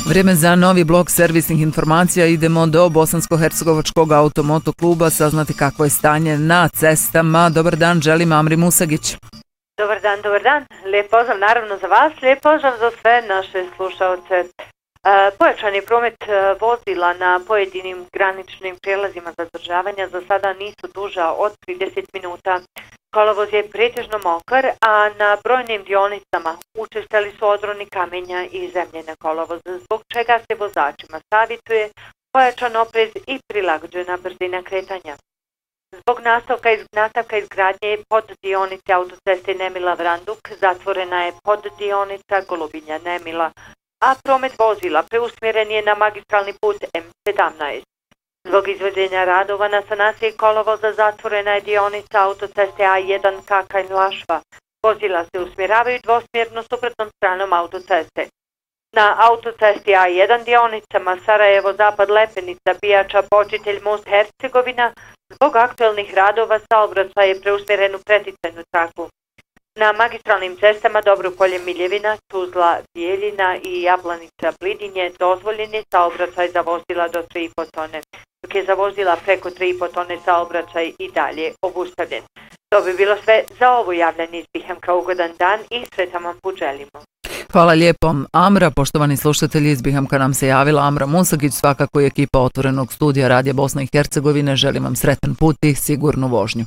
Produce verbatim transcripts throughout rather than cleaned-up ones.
Vrijeme za novi blok servisnih informacija. Idemo do Bosansko-hercegovačkog automoto kluba saznati kakvo je stanje na cestama. Dobar dan, želim Amri Musagić. Dobar dan, dobar dan. Lijep pozdrav naravno za vas, lijep pozdrav za sve naše slušalce. E, pojačani promet vozila na pojedinim graničnim prijelazima zadržavanja za sada nisu duža od trideset minuta. Kolovoz je pretežno mokar, a na brojnim dionicama učestali su odroni kamenja i zemljene kolovoza, zbog čega se vozačima savjetuje pojačan oprez i prilagođena brzina kretanja. Zbog nastavka, iz, nastavka izgradnje poddionice autoceste Nemila-Vranduk zatvorena je poddionica Golubinja-Nemila, a promet vozila preusmjeren je na magistralni put M sedamnaest. Zbog izvedenja radova na sanaciji kolovoza zatvorena je dionica autoceste A jedan Kakanj-Lašva. Vozila se usmjeravaju dvosmjerno suprotnom stranom autoceste. Na autocesti A jedan dionicama Sarajevo-Zapad Lepenica, Bijača, Počitelj, Most, Hercegovina, zbog aktuelnih radova saobraćaj je preusmjeren u preticajnu traku. Na magistralnim cestama Dobropolje, Miljevina, Tuzla, Bijeljina i Jablanica, Blidinje dozvoljen je saobraćaj za vozila do tri i po tone, dok je za vozila preko tri i po tone saobraćaj i dalje obustavljen. To bi bilo sve za ovo javljanje iz Bihamka. Ugodan dan i sretan vam put želimo. Hvala lijepo, Amra. Poštovani slušatelji, iz Bihamka nam se javila Amra Musagić, svakako je ekipa Otvorenog studija Radija Bosne i Hercegovine. Želim vam sretan put i sigurnu vožnju.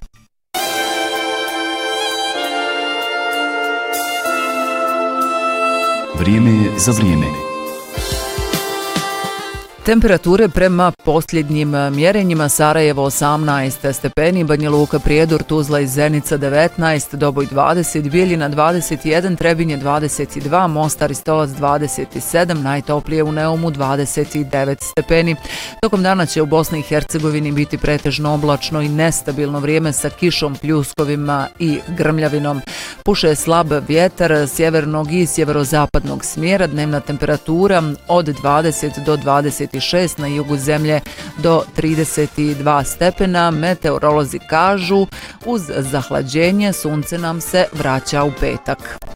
Vrijeme je za vrijeme. Temperature prema posljednjim mjerenjima: Sarajevo osamnaest stepeni, Banja Luka, Prijedor, Tuzla i Zenica devetnaest, Doboj dvadeset, Bijeljina dvadeset jedan, Trebinje dvadeset dva, Mostar i Stolac dvadeset sedam, najtoplije u Neumu dvadeset devet stepeni. Tokom dana će u Bosni i Hercegovini biti pretežno oblačno i nestabilno vrijeme sa kišom, pljuskovima i grmljavinom. Puše slab vjetar sjevernog i sjeverozapadnog smjera. Dnevna temperatura od dvadeset do dvadeset šest, na jugu zemlje do trideset dva stepena. Meteorolozi kažu uz zahlađenje sunce nam se vraća u petak.